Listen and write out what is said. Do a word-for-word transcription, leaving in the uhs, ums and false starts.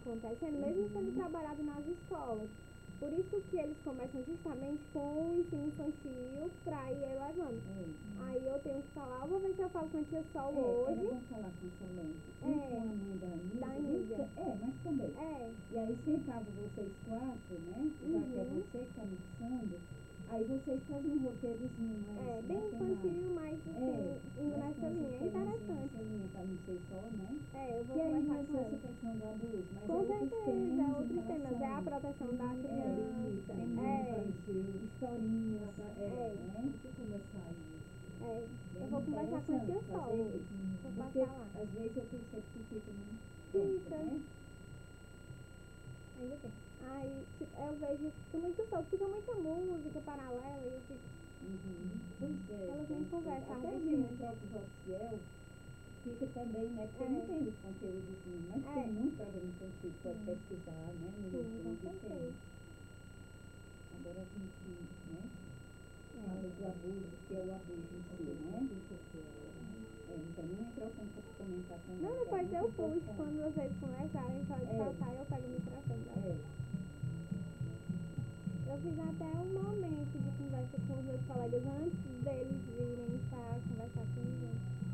acontecendo, mesmo sendo trabalhado nas escolas. Por isso que eles começam justamente com o ensino infantil para ir elevando. É. Aí eu tenho que falar, eu vou ver se eu falo com a tia Sol É, hoje. era bom falar com somente. É. E com a mãe da Anísia. Da Anísia. É, mas também. É. E aí sentava vocês quatro, né? Já que é Uhum. você que está mixando. Aí vocês fazem um roteirozinho mais. É, bem infantil, mas assim, É, indo mas nessa linha. É interessante. Nessa linha para não ser só, né? É, eu vou E aí não conversar é com só ela. essa questão do abuso, mas Com é outros certeza, temas é em outros temas. É a relação- proteção da É, criança. É, historinhas, é, É. né? Deixa eu conversar isso. é. Bem Eu vou conversar com a tia interessante Sol fazer hoje. isso. Vou Porque passar lá. às vezes eu percebo que fica muito Fica. né? Ainda tem. Aí tipo, eu vejo que muito solto, fica muita música paralela e eu fico. Uhum. Pois é. Elas nem pois é. conversam, Até às mesmo vezes. o próprio Rossiel fica também, né? Porque É. não tem os conteúdos, mas É. tem muito programa infantil que pode Sim. pesquisar, né? No Sim, com YouTube tem. certeza. Agora a gente, né? É. Fala do abuso, que é o abuso em si, né? É, então não é microfone para comentar também. Não, que é depois muito eu puxo, importante. quando vocês conversarem, pode É. passar e eu pego o microfone. Tá? É. Eu fiz até um momento de conversa com os meus colegas antes deles virem para conversar comigo.